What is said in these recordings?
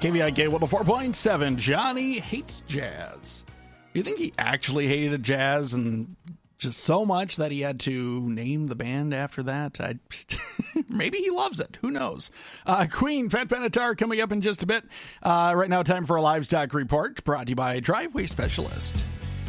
KVIK 104.7, Johnny hates jazz. You think he actually hated jazz and just so much that he had to name the band after that? Maybe he loves it. Who knows? Queen, Pat Benatar coming up in just a bit. Right now, time for a livestock report brought to you by Driveway Specialist.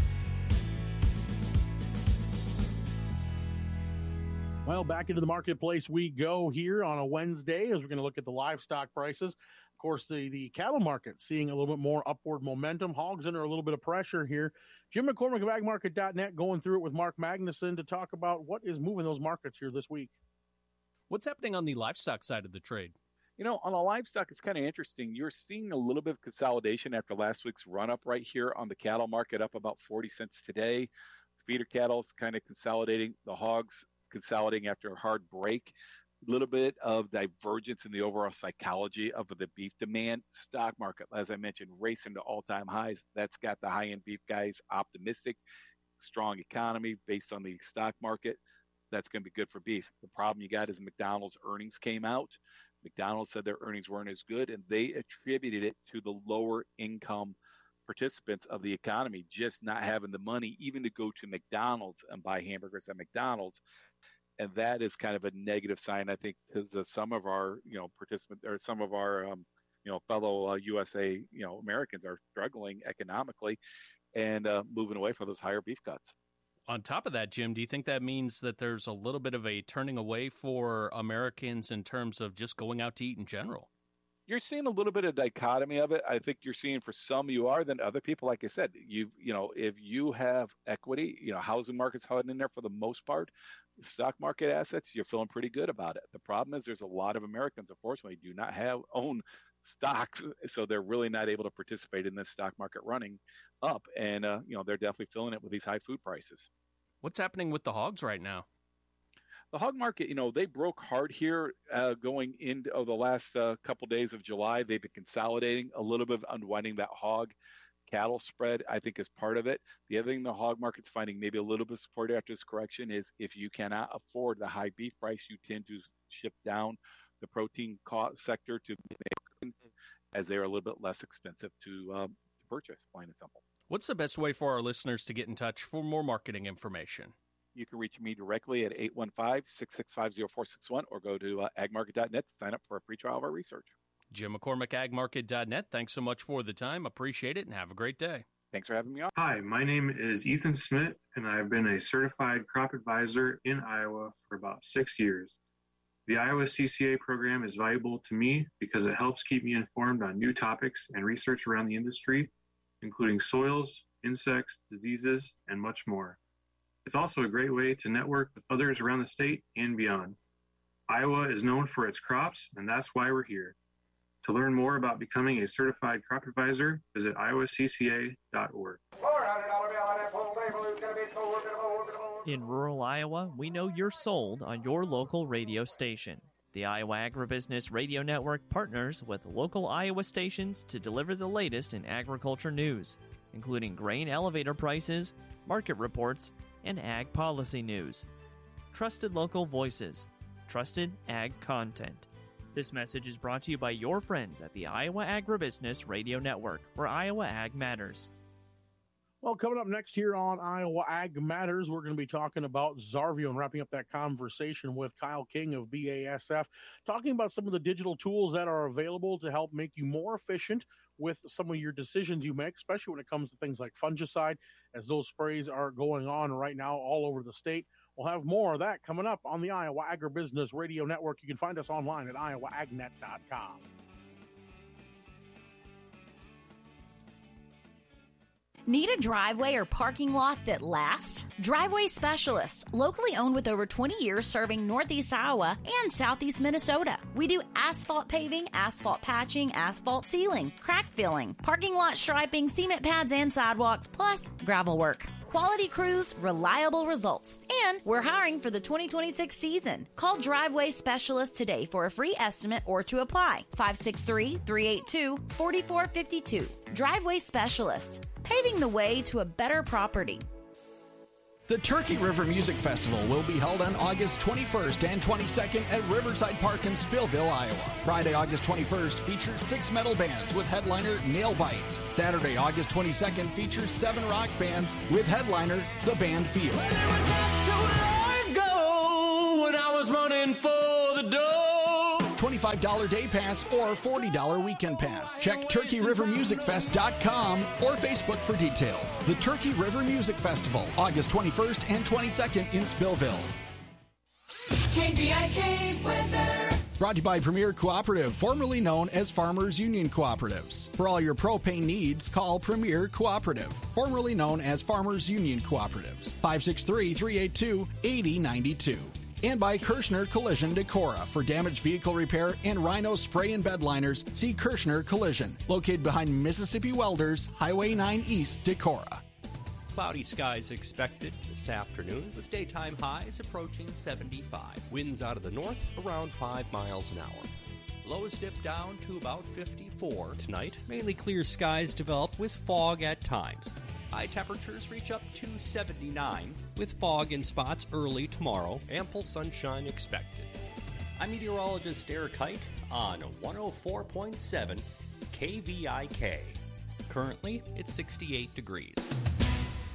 Well, back into the marketplace we go here on a Wednesday as we're going to look at the livestock prices. Of course, the cattle market seeing a little bit more upward momentum. Hogs under a little bit of pressure here. Jim McCormick of agmarket.net going through it with Mark Magnuson to talk about what is moving those markets here this week. What's happening on the livestock side of the trade? You know, on the livestock, it's kind of interesting. You're seeing a little bit of consolidation after last week's run-up right here on the cattle market, up about 40 cents today. Feeder cattle's kind of consolidating. The hogs consolidating after a hard break. A little bit of divergence in the overall psychology of the beef demand. Stock market, as I mentioned, racing to all-time highs. That's got the high-end beef guys optimistic. Strong economy based on the stock market. That's going to be good for beef. The problem you got is McDonald's earnings came out. McDonald's said their earnings weren't as good, and they attributed it to the lower income participants of the economy just not having the money even to go to McDonald's and buy hamburgers at McDonald's. And that is kind of a negative sign, I think, because some of our, participants or some of our, fellow USA, Americans are struggling economically and moving away from those higher beef cuts. On top of that, Jim, do you think that means that there's a little bit of a turning away for Americans in terms of just going out to eat in general? You're seeing a little bit of dichotomy of it. I think you're seeing for some you are, then other people, like I said, if you have equity, housing market's hard in there for the most part. Stock market assets, you're feeling pretty good about it. The problem is there's a lot of Americans, unfortunately, do not own stocks, so they're really not able to participate in this stock market running up. And, they're definitely feeling it with these high food prices. What's happening with the hogs right now? The hog market, they broke hard here going into the last couple days of July. They've been consolidating a little bit of unwinding that hog cattle spread, I think, is part of it. The other thing the hog market's finding maybe a little bit of support after this correction is if you cannot afford the high beef price, you tend to ship down the protein sector to as they are a little bit less expensive to purchase, plain and simple. What's the best way for our listeners to get in touch for more marketing information? You can reach me directly at 815-665-0461 or go to agmarket.net to sign up for a free trial of our research. Jim McCormick, agmarket.net. Thanks so much for the time. Appreciate it, and have a great day. Thanks for having me on. Hi, my name is Ethan Smith, and I've been a certified crop advisor in Iowa for about 6 years. The Iowa CCA program is valuable to me because it helps keep me informed on new topics and research around the industry, including soils, insects, diseases, and much more. It's also a great way to network with others around the state and beyond. Iowa is known for its crops, and that's why we're here. To learn more about becoming a certified crop advisor, visit iowacca.org. In rural Iowa, we know you're sold on your local radio station. The Iowa Agribusiness Radio Network partners with local Iowa stations to deliver the latest in agriculture news, including grain elevator prices, market reports, and ag policy news. Trusted local voices. Trusted ag content. This message is brought to you by your friends at the Iowa Agribusiness Radio Network, where Iowa Ag matters. Well, coming up next here on Iowa Ag Matters, we're going to be talking about Zarvio and wrapping up that conversation with Kyle King of BASF, talking about some of the digital tools that are available to help make you more efficient with some of your decisions you make, especially when it comes to things like fungicide, as those sprays are going on right now all over the state. We'll have more of that coming up on the Iowa Agribusiness Radio Network. You can find us online at iowaagnet.com. Need a driveway or parking lot that lasts? Driveway Specialist, locally owned with over 20 years serving Northeast Iowa and Southeast Minnesota. We do asphalt paving, asphalt patching, asphalt sealing, crack filling, parking lot striping, cement pads and sidewalks, plus gravel work. Quality crews, reliable results. And we're hiring for the 2026 season. Call Driveway Specialist today for a free estimate or to apply. 563-382-4452. Driveway Specialist, paving the way to a better property. The Turkey River Music Festival will be held on August 21st and 22nd at Riverside Park in Spillville, Iowa. Friday, August 21st features 6 metal bands with headliner Nailbite. Saturday, August 22nd features 7 rock bands with headliner The Band Field. Well, it was not so long ago when I was running for the door. $25 day pass or $40 weekend pass. Check TurkeyRiverMusicFest.com or Facebook for details. The Turkey River Music Festival, August 21st and 22nd in Spillville. KVIK weather. Brought to you by Premier Cooperative, formerly known as Farmers Union Cooperatives. For all your propane needs, call Premier Cooperative, formerly known as Farmers Union Cooperatives. 563-382-8092. And by Kirschner Collision Decorah. For damaged vehicle repair and Rhino spray and bed liners, see Kirschner Collision, located behind Mississippi Welders, Highway 9 East, Decorah. Cloudy skies expected this afternoon with daytime highs approaching 75. Winds out of the north around 5 miles an hour. Lows dip down to about 54 tonight. Mainly clear skies develop with fog at times. High temperatures reach up to 79 with fog in spots early tomorrow. Ample sunshine expected. I'm meteorologist Eric Hite on 104.7 KVIK. Currently, it's 68 degrees.